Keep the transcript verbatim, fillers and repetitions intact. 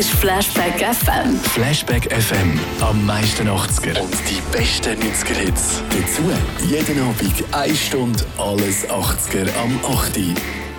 Flashback F M. Flashback F M. Am meisten achtziger. Und die besten neunziger-Hits. Dazu jeden Abend eine Stunde alles achtziger am acht Uhr.